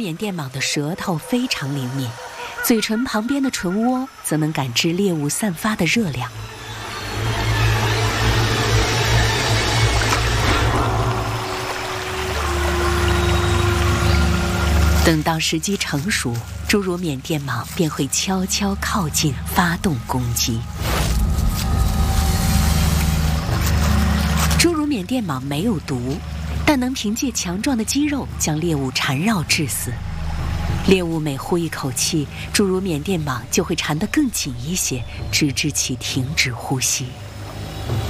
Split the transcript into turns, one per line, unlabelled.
缅甸蟒的舌头非常灵敏，嘴唇旁边的唇窝则能感知猎物散发的热量。等到时机成熟，诸如缅甸蟒便会悄悄靠近，发动攻击。诸如缅甸蟒没有毒，但能凭借强壮的肌肉将猎物缠绕致死。猎物每呼一口气，诸如缅甸蟒就会缠得更紧一些，直至其停止呼吸。